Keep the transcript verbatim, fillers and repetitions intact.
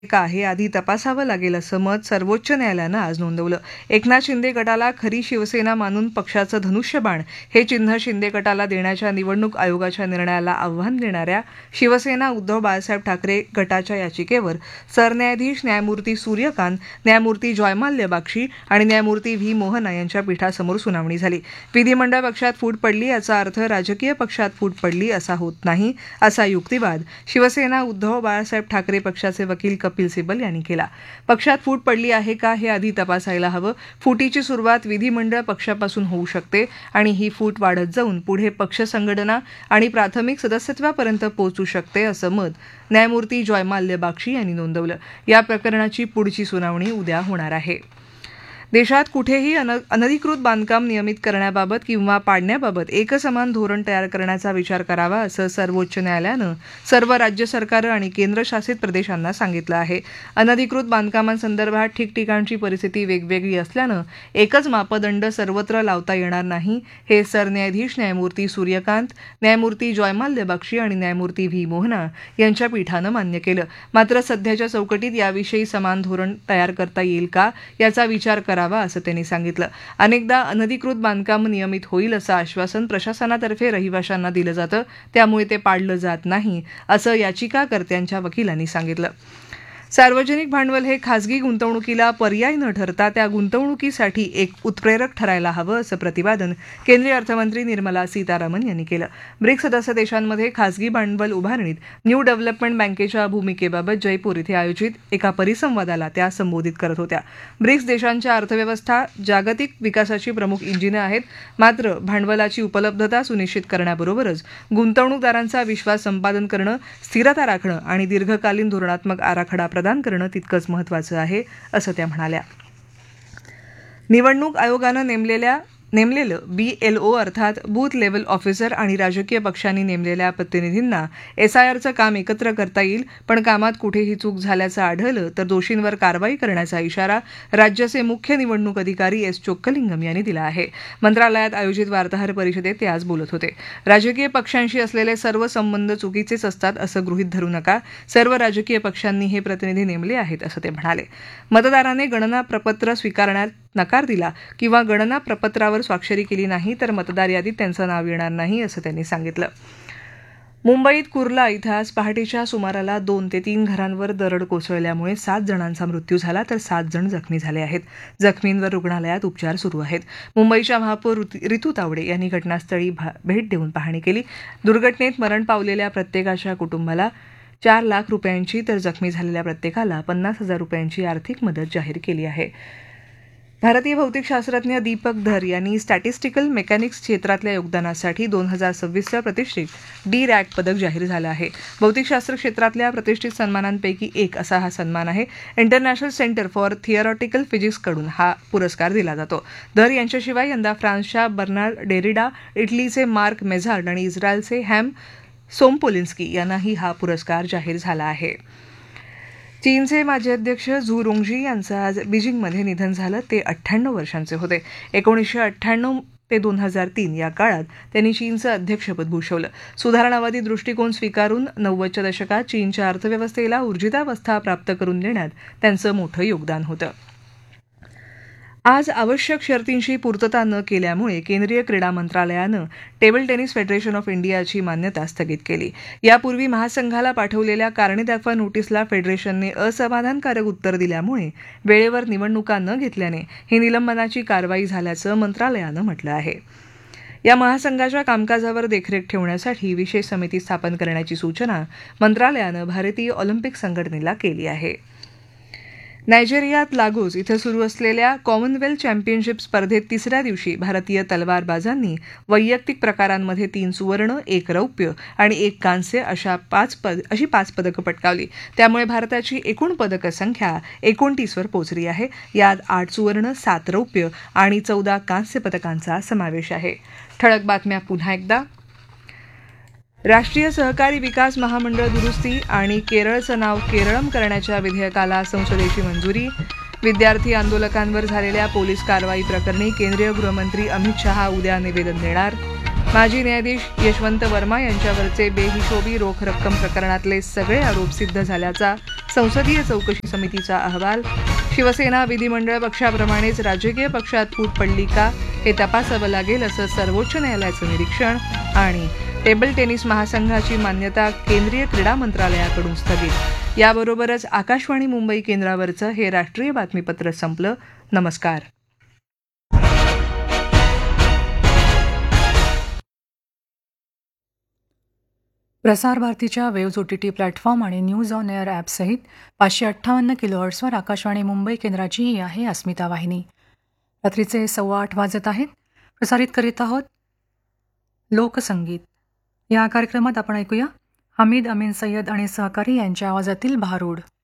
का हे आधी तपासावं लागेल असं मत सर्वोच्च न्यायालयानं आज नोंदवलं. एकनाथ शिंदे गटाला खरी शिवसेना मानून पक्षाचं धनुष्यबाण हे चिन्ह शिंदे गटाला देण्याच्या निवडणूक आयोगाच्या निर्णयाला आव्हान देणाऱ्या शिवसेना उद्धव बाळासाहेब ठाकरे गटाच्या याचिकेवर सरन्यायाधीश न्यायमूर्ती सूर्यकांत, न्यायमूर्ती जयमाल्य बाक्षी आणि न्यायमूर्ती व्ही मोहना यांच्या पीठासमोर सुनावणी झाली. विधिमंडळ पक्षात फूट पडली याचा अर्थ राजकीय पक्षात फूट पडली असा होत नाही, असा युक्तिवाद शिवसेना उद्धव बाळासाहेब ठाकरे पक्षाचे वकील कपिल सिब्बल यांनी केला. पक्षात फूट पडली आहे का हे आधी तपासायला हवं. फुटीची सुरुवात विधिमंडळ पक्षापासून होऊ शकते आणि ही फूट वाढत जाऊन पुढे पक्ष संघटना आणि प्राथमिक सदस्यत्वापर्यंत पोहोचू शकते असं मत न्यायमूर्ती जयमाल्य बाक्षी यांनी नोंदवलं. या प्रकरणाची पुढची सुनावणी उद्या होणार आहे. देशात कुठेही अन अनधिकृत बांधकाम नियमित करण्याबाबत किंवा पाडण्याबाबत एकसमान धोरण तयार करण्याचा विचार करावा असं सर्वोच्च न्यायालयानं सर्व राज्य सरकारं आणि केंद्रशासित प्रदेशांना सांगितलं आहे. अनधिकृत बांधकामांसंदर्भात ठिकठिकाणची परिस्थिती वेगवेगळी असल्यानं एकच मापदंड सर्वत्र लावता येणार नाही, हे सरन्यायाधीश न्यायमूर्ती सूर्यकांत, न्यायमूर्ती जयमाल्य बाक्षी आणि न्यायमूर्ती व्ही मोहना यांच्या पीठानं मान्य केलं. मात्र सध्याच्या चौकटीत याविषयी समान धोरण तयार करता येईल का याचा विचार करा असं त्यांनी सांगितलं. अनेकदा अनधिकृत बांधकाम नियमित होईल असं आश्वासन प्रशासनातर्फे रहिवाशांना दिलं जातं, त्यामुळे ते पाळलं जात नाही असं याचिकाकर्त्यांच्या वकिलांनी सांगितलं. सार्वजनिक भांडवल हे खासगी गुंतवणुकीला पर्याय न ठरता त्या गुंतवणुकीसाठी एक उत्प्रेरक ठरायला हवं असं प्रतिपादन केंद्रीय अर्थमंत्री निर्मला सीतारामन यांनी केलं. ब्रिक्स सदस्य देशांमध्ये खासगी भांडवल उभारणीत न्यू डेव्हलपमेंट बँकेच्या भूमिकेबाबत जयपूर इथे आयोजित एका परिसंवादाला त्या संबोधित करत होत्या. ब्रिक्स देशांच्या अर्थव्यवस्था जागतिक विकासाची प्रमुख इंजिनं आहेत, मात्र भांडवलाची उपलब्धता सुनिश्चित करण्याबरोबरच गुंतवणूकदारांचा विश्वास संपादन करणं, स्थिरता राखणं आणि दीर्घकालीन धोरणात्मक आराखडा प्रदान करणं तितकंच महत्त्वाचं आहे असं त्या म्हणाल्या. निवडणूक आयोगानं नेमलेल्या नेमलेलं बीएलओ अर्थात बूथ लेव्हल ऑफिसर आणि राजकीय पक्षांनी नेमलेल्या प्रतिनिधींना एसआयआरचं काम एकत्र करता येईल, पण कामात कुठेही चूक झाल्याचं आढळलं तर दोषींवर कारवाई करण्याचा इशारा राज्याचे मुख्य निवडणूक अधिकारी एस चोक्कलिंगम यांनी दिला आहे. मंत्रालयात आयोजित वार्ताहर परिषदेत ते आज बोलत होते. राजकीय पक्षांशी असलेले सर्व संबंध चुकीचेच असतात असं गृहीत धरू नका. सर्व राजकीय पक्षांनी हे प्रतिनिधी नेमले आहेत असं ते म्हणाले. मतदाराने गणना प्रपत्र स्वीकारण्यात नकार दिला किंवा गणना प्रपत्रावर स्वाक्षरी केली नाही तर मतदार यादीत त्यांचं नाव येणार नाही असं त्यांनी सांगितलं. मुंबईत कुर्ला इथं आज पहाटेच्या सुमाराला दोन ते तीन घरांवर दरड कोसळल्यामुळे सात जणांचा मृत्यू झाला तर सात जण जखमी झाले आहेत. जखमींवर रुग्णालयात उपचार सुरू आहेत. मुंबईच्या महापौर रितू तावडे यांनी घटनास्थळी भेट देऊन पाहणी केली. दुर्घटनेत मरण पावलेल्या प्रत्येकाच्या कुटुंबाला चार लाख रुपयांची तर जखमी झालेल्या प्रत्येकाला पन्नास हजार रुपयांची आर्थिक मदत जाहीर केली आहे. भारतीय भौतिकशास्त्रज्ञ दीपक धर यांनी स्टॅटिस्टिकल मेकॅनिक्स क्षेत्रातल्या योगदानासाठी दोन हजार सव्वीसचं प्रतिष्ठित डी रॅक पदक जाहीर झालं आहे. भौतिकशास्त्र क्षेत्रातल्या प्रतिष्ठित सन्मानांपैकी एक असा हा सन्मान आहे. इंटरनॅशनल सेंटर फॉर थिअरॉटिकल फिजिक्सकडून हा पुरस्कार दिला जातो. धर यांच्याशिवाय यंदा फ्रान्सच्या बर्नार्ड डेरिडा, इटलीचे मार्क मेझार्ड आणि इस्रायलचे हॅम सोमपोलिन्स्की यांनाही हा पुरस्कार जाहीर झाला आहे. चीनचे माजी अध्यक्ष झू रोंगजी यांचं आज बीजिंगमध्ये निधन झालं. ते अठ्ठ्याण्णव वर्षांचे होते. एकोणीसशे अठ्ठ्याण्णव ते दोन हजार तीन या काळात त्यांनी चीनचं अध्यक्षपद भूषवलं. सुधारणावादी दृष्टिकोन स्वीकारून नव्वदच्या दशकात चीनच्या अर्थव्यवस्थेला ऊर्जितावस्था प्राप्त करून देण्यात त्यांचं मोठं योगदान होतं. आज आवश्यक शर्तींची पूर्तता न केल्यामुळे केंद्रीय क्रीडा मंत्रालयानं टेबल टेनिस फेडरेशन ऑफ इंडियाची मान्यता स्थगित केली. यापूर्वी महासंघाला पाठवलेल्या कारणे दाखवा नोटीसला फेडरेशनने असमाधानकारक उत्तर दिल्यामुळे वेळेवर निवडणुका न घेतल्याने ही निलंबनाची कारवाई झाल्याचं मंत्रालयानं म्हटलं आहे. या महासंघाच्या कामकाजावर देखरेख ठेवण्यासाठी विशेष समिती स्थापन करण्याची सूचना मंत्रालयानं भारतीय ऑलिम्पिक संघटनेला केली आहे. नायजेरियात लागोस इथं सुरू असलेल्या कॉमनवेल्थ चॅम्पियनशिप स्पर्धेत तिसऱ्या दिवशी भारतीय तलवारबाजांनी वैयक्तिक प्रकारांमध्ये तीन सुवर्ण, एक रौप्य आणि एक कांस्य अशा पाच पद अशी पाच पदकं पटकावली. त्यामुळे भारताची एकूण पदक संख्या एकोणतीसवर पोहोचली आहे. यात आठ सुवर्ण, सात रौप्य आणि चौदा कांस्य पदकांचा समावेश आहे. ठळक बातम्या पुन्हा एकदा. राष्ट्रीय सहकारी विकास महामंडळ दुरुस्ती आणि केरळचं नाव केरळम करण्याच्या विधेयकाला संसदेची मंजुरी. विद्यार्थी आंदोलकांवर झालेल्या पोलीस कारवाई प्रकरणी केंद्रीय गृहमंत्री अमित शहा उद्या निवेदन देणार. माजी न्यायाधीश यशवंत वर्मा यांच्यावरचे बेहिशोबी रोख रक्कम प्रकरणातले सगळे आरोप सिद्ध झाल्याचा संसदीय चौकशी समितीचा अहवाल, शिवसेना विधिमंडळ पक्षाप्रमाणेच राजकीय पक्षात फूट पडली का हे तपासावं लागेल असं सर्वोच्च न्यायालयाचं निरीक्षण आणि टेबल टेनिस महासंघाची मान्यता केंद्रीय क्रीडा मंत्रालयाकडून स्थगित. याबरोबरच आकाशवाणी मुंबई केंद्रावरचं हे राष्ट्रीय बातमीपत्र संपलं. नमस्कार. प्रसार भारतीच्या waves O T T platform आणि न्यूज ऑन एअर ॲपसहित पाचशे अठ्ठावन्न किलोहर्ट्सवर आकाशवाणी मुंबई केंद्राची ही आहे अस्मिता वाहिनी. रात्रीचे सव्वा आठ वाजत आहेत. प्रसारित करीत आहोत लोकसंगीत. या कार्यक्रमात आपण ऐकूया हमीद अमीन सय्यद आणि सहकारी यांच्या आवाजातील भारूड.